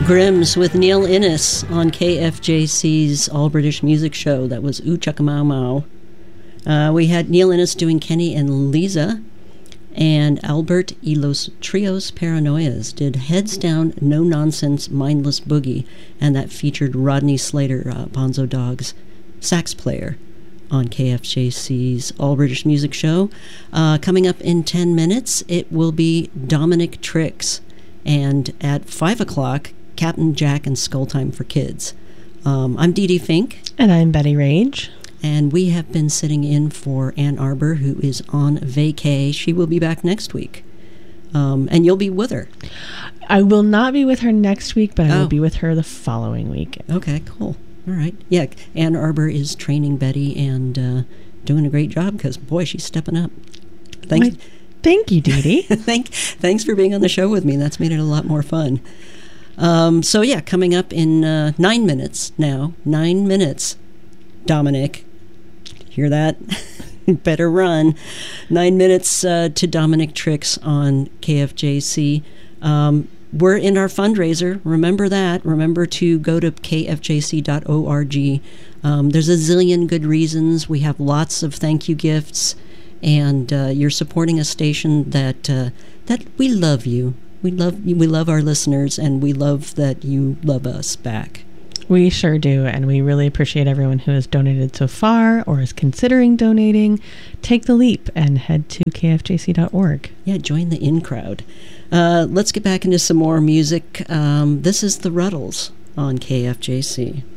Grims with Neil Innes on KFJC's All British Music Show. That was Ooh Chukka Mau Mau. We had Neil Innes doing Kenny and Lisa, and Albert y los Trios Paranoias did Heads Down, No Nonsense, Mindless Boogie, and that featured Rodney Slater, Bonzo Dog's sax player, on KFJC's All British Music Show. Coming up in 10 minutes, it will be Dominic Tricks, and at 5 o'clock, Captain Jack and Skull Time for Kids. I'm Dee Dee Fink. And I'm Betty Rage. And we have been sitting in for Ann Arbor, who is on vacay. She will be back next week. And you'll be with her. I will not be with her next week, but I will be with her the following week. Okay, cool. All right. Yeah, Ann Arbor is training Betty and doing a great job because, boy, she's stepping up. Thanks. Thank you, Dee Dee. Thanks for being on the show with me. That's made it a lot more fun. So, yeah, coming up in 9 minutes now. 9 minutes, Dominic. Hear that? Better run. 9 minutes to Dominic Tricks on KFJC. We're in our fundraiser. Remember that. Remember to go to kfjc.org. There's a zillion good reasons. We have lots of thank you gifts. And you're supporting a station that we love you. We love our listeners, and we love that you love us back. We sure do, and we really appreciate everyone who has donated so far or is considering donating. Take the leap and head to kfjc.org. Yeah, join the in crowd. Let's get back into some more music. This is the Ruddles on KFJC.